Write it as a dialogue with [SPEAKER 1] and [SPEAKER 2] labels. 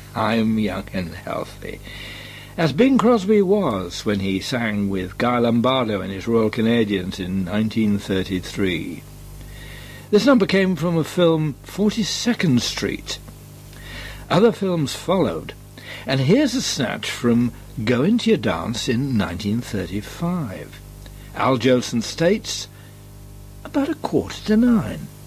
[SPEAKER 1] I'm young and healthy. As Bing Crosby was when he sang with Guy Lombardo and his Royal Canadians in 1933. This number came from a film, 42nd Street. Other films followed, and here's a snatch from Go Into Your Dance in 1935. Al Jolson states, about 8:45.